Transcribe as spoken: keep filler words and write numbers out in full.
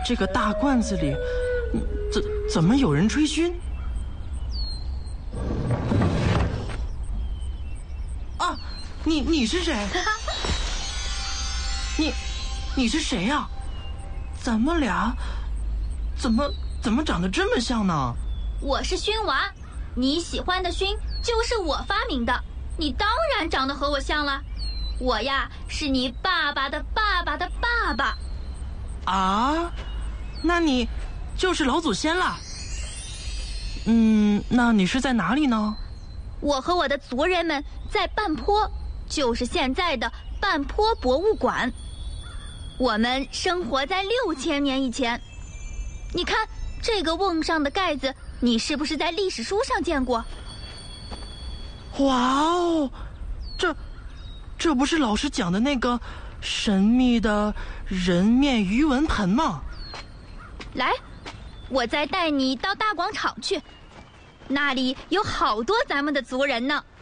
这个大罐子里，怎怎么有人吹嘘？啊，你你是谁？你你是谁呀？咱们俩怎么怎么长得这么像呢？ 我是熏娃，你喜欢的熏就是我发明的，你当然长得和我像了。我呀，是你爸爸的爸爸的爸爸。 啊，那你就是老祖先了。嗯，那你是在哪里呢？ 我和我的族人们在半坡，就是现在的半坡博物馆。我们生活在六千年以前。你看这个瓮上的盖子，你是不是在历史书上见过？ 哇哦，这这不是老师讲的那个神秘的人面鱼纹盆吗？ 来，我再带你到大广场去，那里有好多咱们的族人呢。